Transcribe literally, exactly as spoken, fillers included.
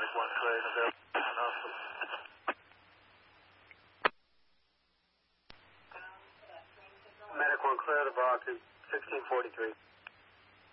Medic one clear, available. Medic one clear to Boston, sixteen forty-three.